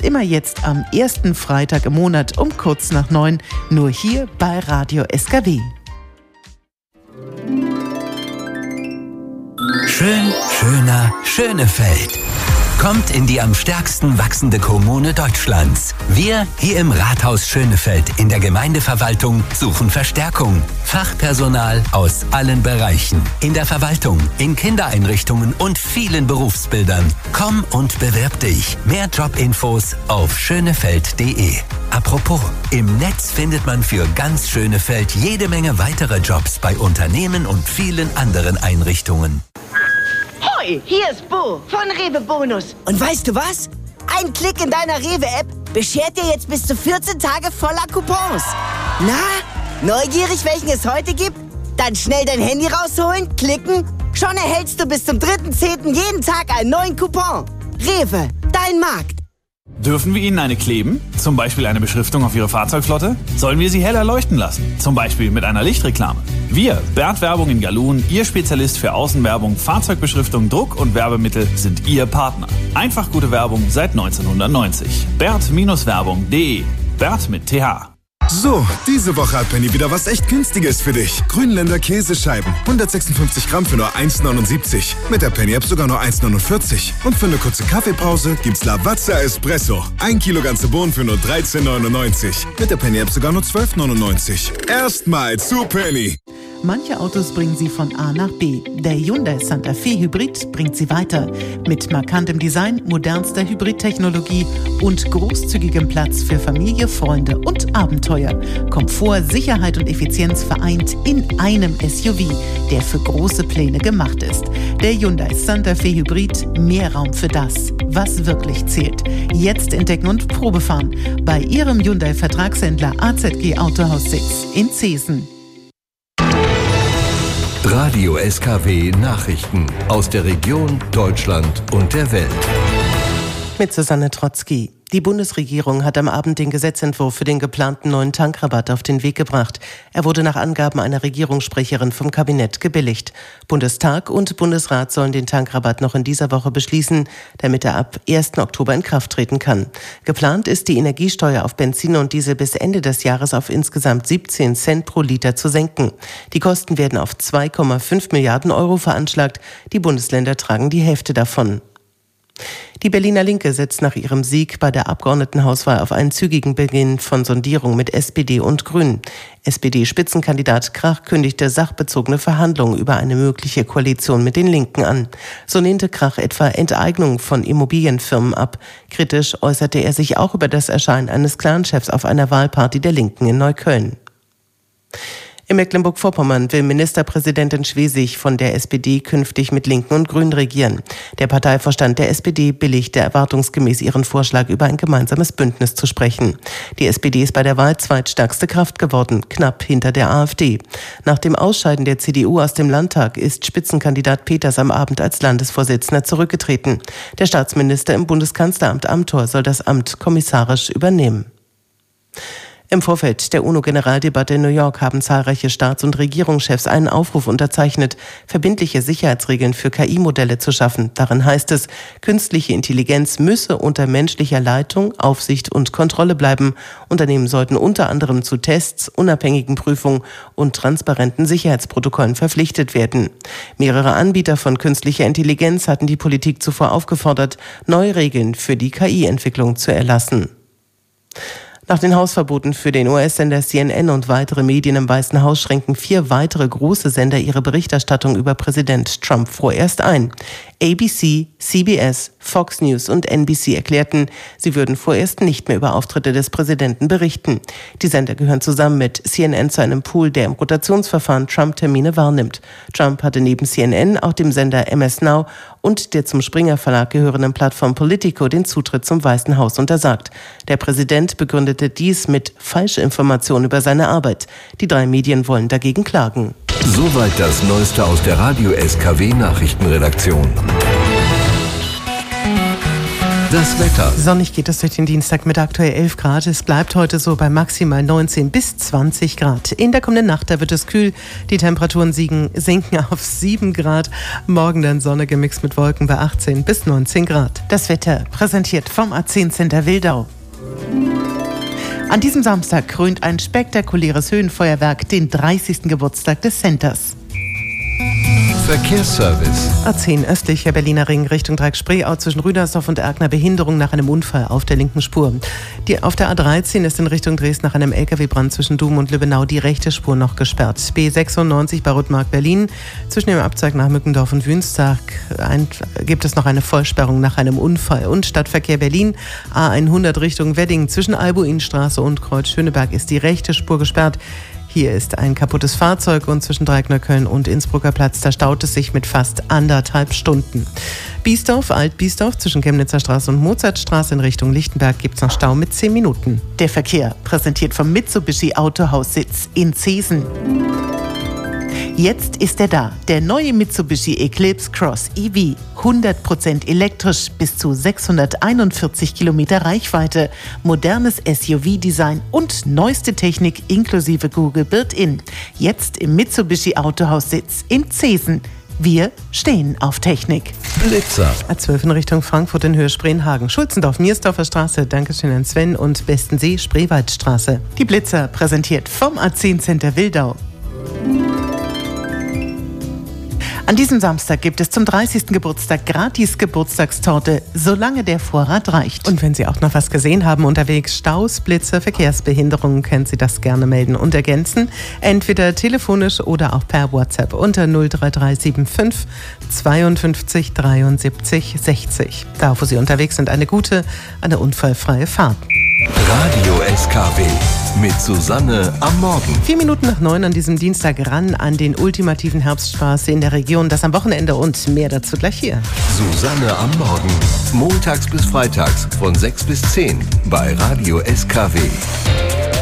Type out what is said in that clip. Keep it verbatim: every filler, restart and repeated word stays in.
immer jetzt am ersten Freitag im Monat um kurz nach neun, nur hier bei Radio S K W. Schön, schöner, Schönefeld. Kommt in die am stärksten wachsende Kommune Deutschlands. Wir hier im Rathaus Schönefeld in der Gemeindeverwaltung suchen Verstärkung. Fachpersonal aus allen Bereichen. In der Verwaltung, in Kindereinrichtungen und vielen Berufsbildern. Komm und bewirb dich. Mehr Jobinfos auf schönefeld punkt de. Apropos, im Netz findet man für ganz Schönefeld jede Menge weitere Jobs bei Unternehmen und vielen anderen Einrichtungen. Hoi, hier ist Bo von Rewe Bonus. Und weißt du was? Ein Klick in deiner Rewe-App beschert dir jetzt bis zu vierzehn Tage voller Coupons. Na, neugierig, welchen es heute gibt? Dann schnell dein Handy rausholen, klicken. Schon erhältst du bis zum dritten zehnten jeden Tag einen neuen Coupon. Rewe, dein Markt. Dürfen wir Ihnen eine kleben? Zum Beispiel eine Beschriftung auf Ihre Fahrzeugflotte? Sollen wir sie heller leuchten lassen? Zum Beispiel mit einer Lichtreklame? Wir, Bert Werbung in Galun, Ihr Spezialist für Außenwerbung, Fahrzeugbeschriftung, Druck und Werbemittel, sind Ihr Partner. Einfach gute Werbung seit neunzehnhundertneunzig. Bert Werbung punkt de. Bert mit T H. So, diese Woche hat Penny wieder was echt Günstiges für dich. Grünländer Käsescheiben, hundertsechsundfünfzig Gramm für nur eins neunundsiebzig. Mit der Penny-App sogar nur eins neunundvierzig. Und für eine kurze Kaffeepause gibt's Lavazza Espresso. Ein Kilo ganze Bohnen für nur dreizehn neunundneunzig. Mit der Penny-App sogar nur zwölf neunundneunzig. Erstmal zu Penny. Manche Autos bringen Sie von A nach B. Der Hyundai Santa Fe Hybrid bringt Sie weiter. Mit markantem Design, modernster Hybridtechnologie und großzügigem Platz für Familie, Freunde und Abenteuer. Komfort, Sicherheit und Effizienz vereint in einem S U V, der für große Pläne gemacht ist. Der Hyundai Santa Fe Hybrid, mehr Raum für das, was wirklich zählt. Jetzt entdecken und Probefahren bei Ihrem Hyundai-Vertragshändler A Z G Autohaus sechs in Zeesen. Radio S K W Nachrichten aus der Region, Deutschland und der Welt. Mit Susanne Trotzki. Die Bundesregierung hat am Abend den Gesetzentwurf für den geplanten neuen Tankrabatt auf den Weg gebracht. Er wurde nach Angaben einer Regierungssprecherin vom Kabinett gebilligt. Bundestag und Bundesrat sollen den Tankrabatt noch in dieser Woche beschließen, damit er ab ersten Oktober in Kraft treten kann. Geplant ist, die Energiesteuer auf Benzin und Diesel bis Ende des Jahres auf insgesamt siebzehn Cent pro Liter zu senken. Die Kosten werden auf zwei Komma fünf Milliarden Euro veranschlagt. Die Bundesländer tragen die Hälfte davon. Die Berliner Linke setzt nach ihrem Sieg bei der Abgeordnetenhauswahl auf einen zügigen Beginn von Sondierungen mit S P D und Grünen. S P D-Spitzenkandidat Krach kündigte sachbezogene Verhandlungen über eine mögliche Koalition mit den Linken an. So lehnte Krach etwa Enteignungen von Immobilienfirmen ab. Kritisch äußerte er sich auch über das Erscheinen eines Clanchefs auf einer Wahlparty der Linken in Neukölln. In Mecklenburg-Vorpommern will Ministerpräsidentin Schwesig von der S P D künftig mit Linken und Grünen regieren. Der Parteivorstand der S P D billigte erwartungsgemäß ihren Vorschlag, über ein gemeinsames Bündnis zu sprechen. Die S P D ist bei der Wahl zweitstärkste Kraft geworden, knapp hinter der AfD. Nach dem Ausscheiden der C D U aus dem Landtag ist Spitzenkandidat Peters am Abend als Landesvorsitzender zurückgetreten. Der Staatsminister im Bundeskanzleramt Amthor soll das Amt kommissarisch übernehmen. Im Vorfeld der UNO-Generaldebatte in New York haben zahlreiche Staats- und Regierungschefs einen Aufruf unterzeichnet, verbindliche Sicherheitsregeln für K I-Modelle zu schaffen. Darin heißt es, künstliche Intelligenz müsse unter menschlicher Leitung, Aufsicht und Kontrolle bleiben. Unternehmen sollten unter anderem zu Tests, unabhängigen Prüfungen und transparenten Sicherheitsprotokollen verpflichtet werden. Mehrere Anbieter von künstlicher Intelligenz hatten die Politik zuvor aufgefordert, neue Regeln für die K I-Entwicklung zu erlassen. Nach den Hausverboten für den U S-Sender C N N und weitere Medien im Weißen Haus schränken vier weitere große Sender ihre Berichterstattung über Präsident Trump vorerst ein. A B C, C B S, Fox News und N B C erklärten, sie würden vorerst nicht mehr über Auftritte des Präsidenten berichten. Die Sender gehören zusammen mit C N N zu einem Pool, der im Rotationsverfahren Trump-Termine wahrnimmt. Trump hatte neben C N N auch dem Sender M S Now und der zum Springer Verlag gehörenden Plattform Politico den Zutritt zum Weißen Haus untersagt. Der Präsident begründete dies mit Falschinformationen über seine Arbeit. Die drei Medien wollen dagegen klagen. Soweit das Neueste aus der Radio S K W Nachrichtenredaktion. Das Wetter. Sonnig geht es durch den Dienstag mit aktuell elf Grad. Es bleibt heute so bei maximal neunzehn bis zwanzig Grad. In der kommenden Nacht, da wird es kühl. Die Temperaturen siegen, sinken auf sieben Grad. Morgen dann Sonne gemixt mit Wolken bei achtzehn bis neunzehn Grad. Das Wetter präsentiert vom A zehn Center Wildau. An diesem Samstag krönt ein spektakuläres Höhenfeuerwerk den dreißigsten Geburtstag des Centers. Verkehrsservice. A zehn östlicher Berliner Ring Richtung Dreieck-Spreeau zwischen Rüdersdorf und Erkner Behinderung nach einem Unfall auf der linken Spur. Die, auf der A dreizehn ist in Richtung Dresden nach einem L K W-Brand zwischen Dum und Lübbenau die rechte Spur noch gesperrt. B sechsundneunzig bei Rotmark Berlin zwischen dem Abzweig nach Mückendorf und Wünstag ein, gibt es noch eine Vollsperrung nach einem Unfall. Und Stadtverkehr Berlin A hundert Richtung Wedding zwischen Albuinstraße und Kreuz Schöneberg ist die rechte Spur gesperrt. Hier ist ein kaputtes Fahrzeug und zwischen Dreieckneukölln und Innsbrucker Platz, da staut es sich mit fast anderthalb Stunden. Biesdorf, Alt-Biesdorf zwischen Chemnitzer Straße und Mozartstraße in Richtung Lichtenberg gibt es noch Stau mit zehn Minuten. Der Verkehr präsentiert vom Mitsubishi Autohaussitz in Zeesen. Jetzt ist er da, der neue Mitsubishi Eclipse Cross E V. hundert Prozent elektrisch, bis zu sechshunderteinundvierzig Kilometer Reichweite, modernes S U V-Design und neueste Technik inklusive Google Built-In. Jetzt im Mitsubishi Autohaussitz in Zeesen. Wir stehen auf Technik. Blitzer. A zwölf in Richtung Frankfurt in Höhe Spreenhagen. Schulzendorf, Miersdorfer Straße, Dankeschön an Sven und Bestensee, Spreewaldstraße. Die Blitzer präsentiert vom A zehn Center Wildau. An diesem Samstag gibt es zum dreißigsten Geburtstag gratis Geburtstagstorte, solange der Vorrat reicht. Und wenn Sie auch noch was gesehen haben unterwegs, Staus, Blitze, Verkehrsbehinderungen, können Sie das gerne melden und ergänzen. Entweder telefonisch oder auch per WhatsApp unter null drei drei sieben fünf zweiundfünfzig dreiundsiebzig sechzig. Da, wo Sie unterwegs sind, eine gute, eine unfallfreie Fahrt. Radio S K W mit Susanne am Morgen. Vier Minuten nach neun an diesem Dienstag ran an den ultimativen Herbstspaß in der Region. Das am Wochenende und mehr dazu gleich hier. Susanne am Morgen. Montags bis freitags von sechs bis zehn bei Radio S K W.